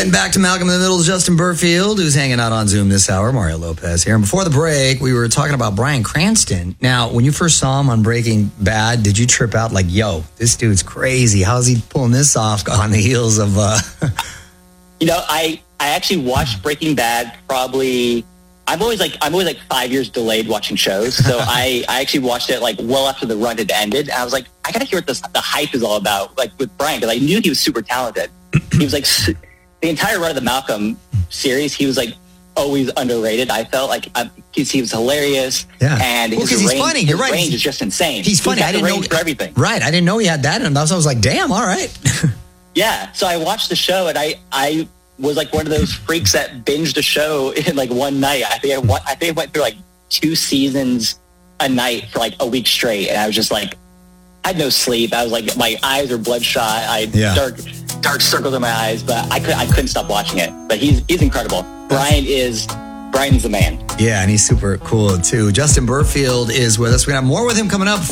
Getting back to Malcolm in the Middle, Justin Burfield, who's hanging out on Zoom this hour. Mario Lopez here. And before the break, we were talking about Bryan Cranston. Now, when you first saw him on Breaking Bad, did you trip out like, yo, this dude's crazy. How's he pulling this off on the heels of... I actually watched Breaking Bad probably... I'm always like 5 years delayed watching shows. So I actually watched it like well after the run had ended. And I was like, I got to hear what the hype is all about, like with Bryan, because I knew he was super talented. He was like... The entire run of the Malcolm series, he was like always underrated. I felt like he was hilarious, and he's funny. You're right. His range is just insane. He's funny. I didn't know for everything. Right, I didn't know he had that, and I was like, damn, all right. Yeah. So I watched the show, and I was like one of those freaks that binged a show in like one night. I think I went through like 2 seasons a night for like a week straight, and I was just like, I had no sleep. I was like, my eyes were bloodshot. I had dark circles in my eyes, but I couldn't stop watching it. But he's incredible. Bryan's the man. Yeah, and he's super cool too. Justin Burfield is with us. We're gonna have more with him coming up.